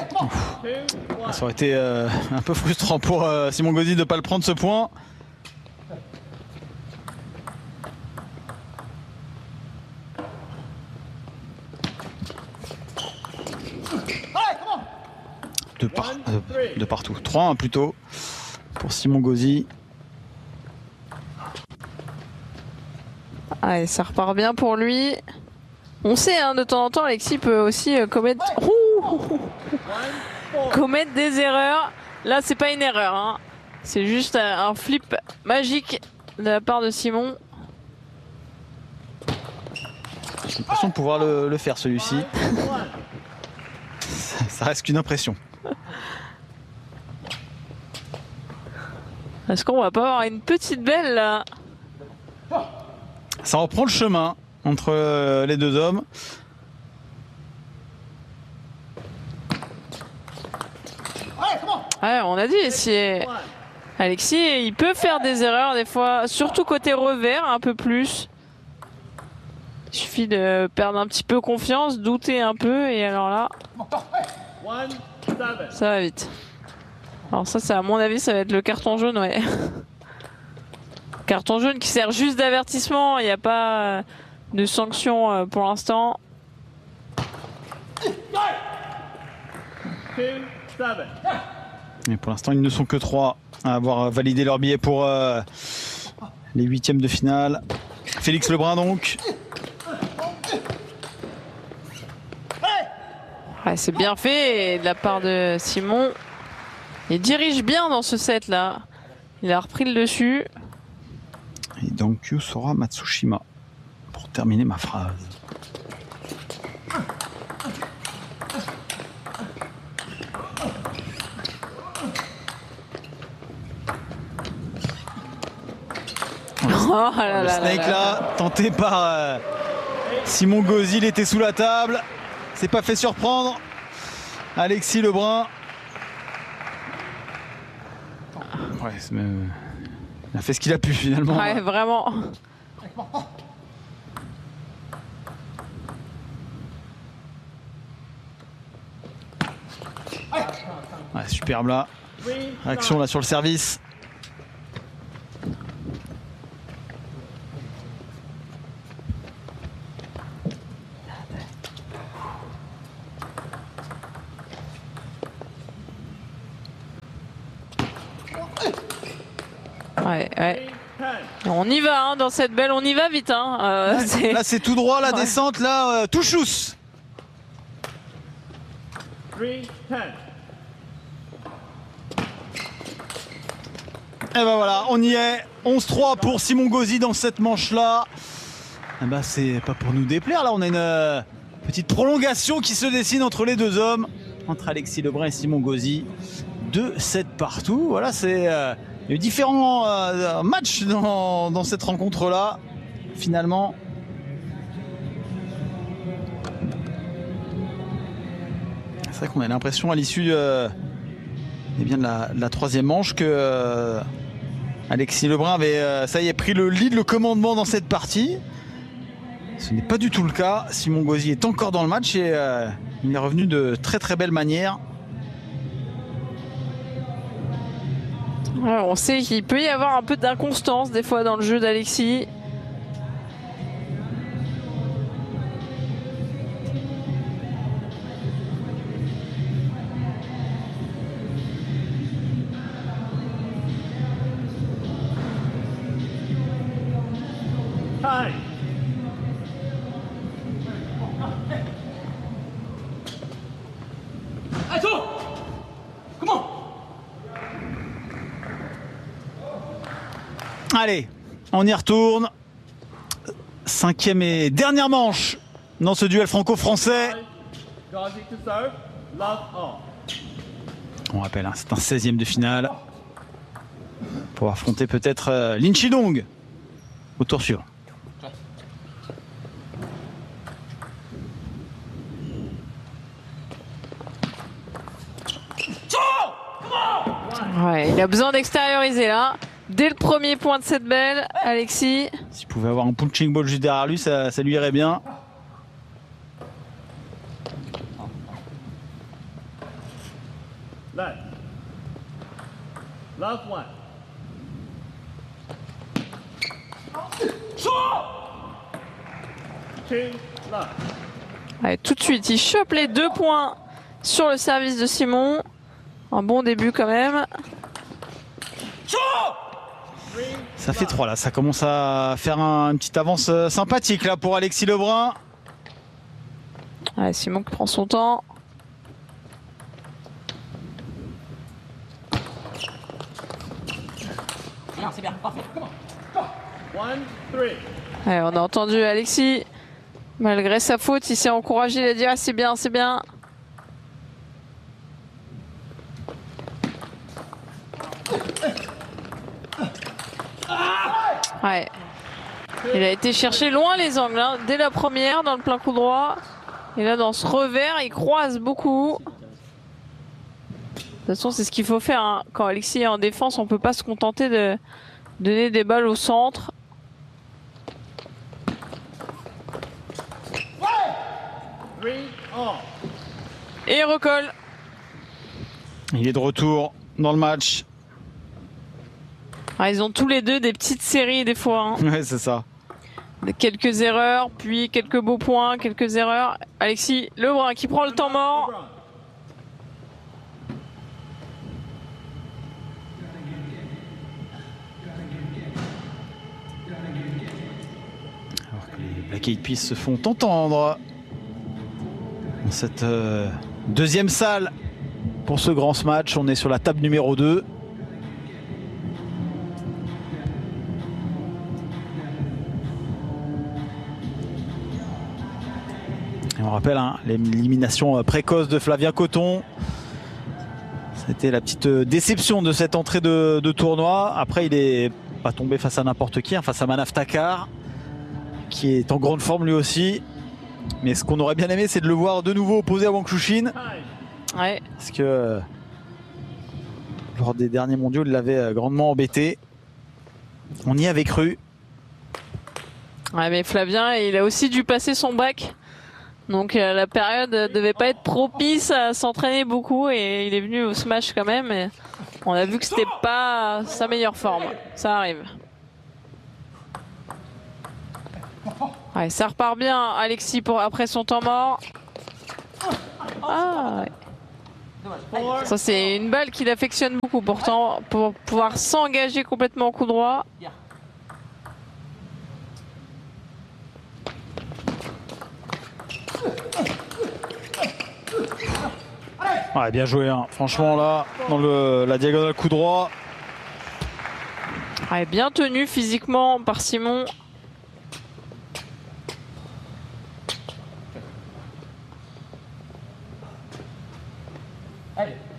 Ça aurait été un peu frustrant pour Simon Gauzy de ne pas le prendre ce point. De partout. 3-1 plutôt pour Simon Gauzy. Allez, ça repart bien pour lui. On sait, hein, de temps en temps, Alexis peut aussi commettre des erreurs. Là, c'est pas une erreur, hein. C'est juste un flip magique de la part de Simon. J'ai l'impression de pouvoir le faire, celui-ci. Ça reste qu'une impression. Est-ce qu'on va pas avoir une petite belle là? Ça reprend le chemin entre les deux hommes. Ouais, on a dit, Alexis, il peut faire des erreurs des fois, surtout côté revers un peu plus. Il suffit de perdre un petit peu confiance, douter un peu, et alors là, ça va vite. Alors ça, à mon avis, ça va être le carton jaune, ouais. Carton jaune qui sert juste d'avertissement, il n'y a pas de sanction pour l'instant. Mais pour l'instant, ils ne sont que 3 à avoir validé leur billet pour les 8e de finale. Félix Lebrun donc. Ouais, c'est bien fait de la part de Simon. Il dirige bien dans ce set là. Il a repris le dessus. Et donc sera Matsushima pour terminer ma phrase. Oh là le là snake là, tenté par Simon Gauzy, il était sous la table. C'est pas fait surprendre. Alexis Lebrun. Ouais, il a fait ce qu'il a pu finalement. Ouais, vraiment. Ouais, superbe là. Action là sur le service. Ouais. On y va hein, dans cette belle, on y va vite. Hein. Là c'est tout droit la descente, là tout chousse. Et ben voilà, on y est. 11-3 pour Simon Gauzy dans cette manche-là. Eh ben c'est pas pour nous déplaire, là on a une petite prolongation qui se dessine entre les deux hommes, entre Alexis Lebrun et Simon Gauzy. 2-7 partout, voilà c'est... il y a eu différents matchs dans cette rencontre-là, finalement. C'est vrai qu'on a l'impression à l'issue de la troisième manche que Alexis Lebrun avait, ça y est, pris le lead, le commandement dans cette partie. Ce n'est pas du tout le cas. Simon Gauzy est encore dans le match et il est revenu de très très belle manière. Alors, on sait qu'il peut y avoir un peu d'inconstance des fois dans le jeu d'Alexis. Allez, on y retourne. 5e et dernière manche dans ce duel franco-français. On rappelle, hein, c'est un 16e de finale pour affronter peut-être Lin Chidong au tour suivant. Ouais, il a besoin d'extérioriser là. Dès le premier point de cette belle, Alexis. S'il pouvait avoir un punching ball juste derrière lui, ça lui irait bien. Left. Left one. Two, left. Allez, tout de suite, il chope les 2 points sur le service de Simon. Un bon début quand même. Ça fait 3 là, ça commence à faire une petite avance sympathique là pour Alexis Lebrun. Allez, Simon qui prend son temps. C'est bien, parfait. One, three. Allez, on a entendu Alexis. Malgré sa faute, il s'est encouragé, il a dit ah, c'est bien, c'est bien. Ouais. Il a été chercher loin les angles, hein, dès la première, dans le plein coup droit. Et là, dans ce revers, il croise beaucoup. De toute façon, c'est ce qu'il faut faire, hein. Quand Alexis est en défense, on ne peut pas se contenter de donner des balles au centre. Et il recolle. Il est de retour dans le match. Ah, ils ont tous les deux des petites séries des fois, hein. Ouais, c'est ça. Quelques erreurs, puis quelques beaux points, quelques erreurs. Alexis Lebrun qui prend le temps mort. Alors que les Black Eyed Peas se font entendre dans cette deuxième salle pour ce grand match. On est sur la table numéro 2. Et on rappelle hein, l'élimination précoce de Flavien Coton. C'était la petite déception de cette entrée de tournoi. Après, il est pas tombé face à n'importe qui, hein, face à Manaf Takar, qui est en grande forme lui aussi. Mais ce qu'on aurait bien aimé, c'est de le voir de nouveau opposé à Wang Chushin. Ouais. Parce que lors des derniers mondiaux, il l'avait grandement embêté. On y avait cru. Ouais, mais Flavien, il a aussi dû passer son bac. Donc la période devait pas être propice à s'entraîner beaucoup et il est venu au smash quand même. Et on a vu que c'était pas sa meilleure forme. Ça arrive. Ouais, ça repart bien, Alexis, après son temps mort. Ah, ouais. Ça, c'est une balle qu'il affectionne beaucoup pourtant, pour pouvoir s'engager complètement au coup droit. Ouais, bien joué, hein. Franchement là, dans la diagonale coup droit. Ouais, bien tenu physiquement par Simon. Allez.